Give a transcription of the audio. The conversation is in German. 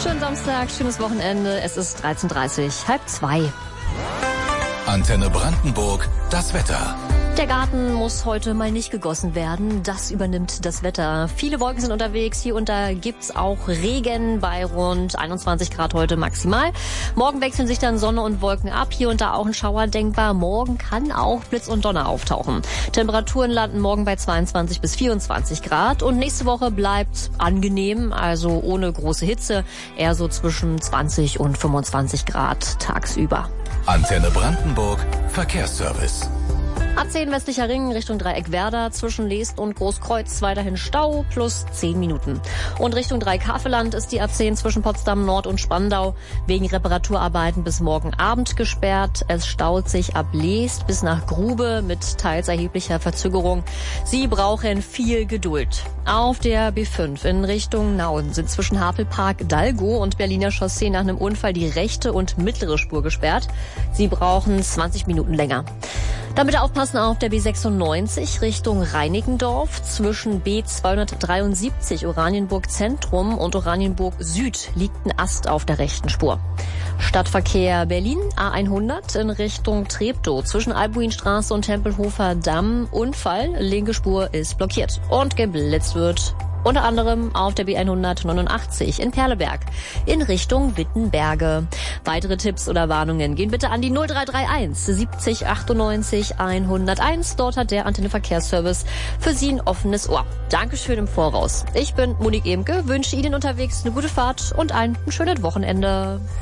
Schönen Samstag, schönes Wochenende. Es ist 13:30, 1:30. Antenne Brandenburg, das Wetter. Der Garten muss heute mal nicht gegossen werden. Das übernimmt das Wetter. Viele Wolken sind unterwegs. Hier und da gibt's auch Regen bei rund 21 Grad heute maximal. Morgen wechseln sich dann Sonne und Wolken ab. Hier und da auch ein Schauer denkbar. Morgen kann auch Blitz und Donner auftauchen. Temperaturen landen morgen bei 22 bis 24 Grad. Und nächste Woche bleibt angenehm, also ohne große Hitze. Eher so zwischen 20 und 25 Grad tagsüber. Antenne Brandenburg, Verkehrsservice. A10 westlicher Ring Richtung Dreieck Werder, zwischen Leest und Großkreuz weiterhin Stau plus 10 Minuten. Und Richtung Dreieck-Havelland ist die A10 zwischen Potsdam Nord und Spandau wegen Reparaturarbeiten bis morgen Abend gesperrt. Es staut sich ab Leest bis nach Grube mit teils erheblicher Verzögerung. Sie brauchen viel Geduld. Auf der B5 in Richtung Nauen sind zwischen Havelpark Dalgo und Berliner Chaussee nach einem Unfall die rechte und mittlere Spur gesperrt. Sie brauchen 20 Minuten länger. Dann bitte aufpassen auf der B96 Richtung Reinickendorf. Zwischen B273 Oranienburg Zentrum und Oranienburg Süd liegt ein Ast auf der rechten Spur. Stadtverkehr Berlin, A100 in Richtung Treptow. Zwischen Albuinstraße und Tempelhofer Damm Unfall. Linke Spur ist blockiert. Und geblitzt wird unter anderem auf der B189 in Perleberg in Richtung Wittenberge. Weitere Tipps oder Warnungen gehen bitte an die 0331 70 98 101. Dort hat der Antenne Verkehrsservice für Sie ein offenes Ohr. Dankeschön im Voraus. Ich bin Monique Emke, wünsche Ihnen unterwegs eine gute Fahrt und ein schönes Wochenende.